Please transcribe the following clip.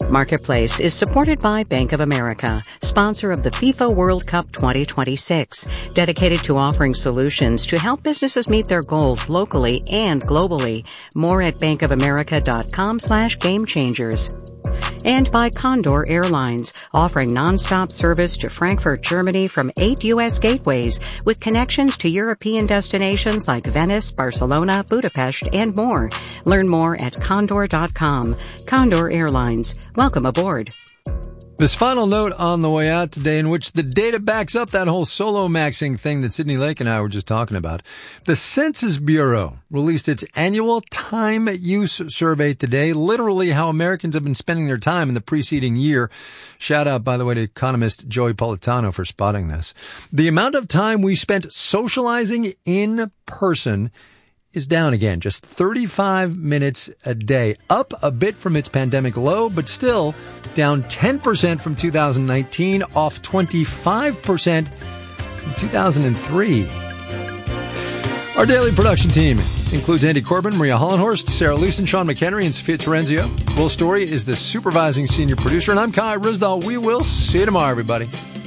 Marketplace is supported by Bank of America, sponsor of the FIFA World Cup 2026, dedicated to offering solutions to help businesses meet their goals locally and globally. More at bankofamerica.com/gamechangers. And by Condor Airlines, offering nonstop service to Frankfurt, Germany from 8 U.S. gateways with connections to European destinations like Venice, Barcelona, Budapest, and more. Learn more at condor.com. Condor Airlines. Welcome aboard. This final note on the way out today, in which the data backs up that whole solo maxing thing that Sydney Lake and I were just talking about. The Census Bureau released its annual time use survey today, literally how Americans have been spending their time in the preceding year. Shout out, by the way, to economist Joey Politano for spotting this. The amount of time we spent socializing in person is down again, just 35 minutes a day, up a bit from its pandemic low, but still down 10% from 2019, off 25% from 2003. Our daily production team includes Andy Corbin, Maria Hollenhorst, Sarah Leeson, Sean McHenry, and Sophia Terenzio. Will Story is the supervising senior producer, and I'm Kai Rizdal. We will see you tomorrow, everybody.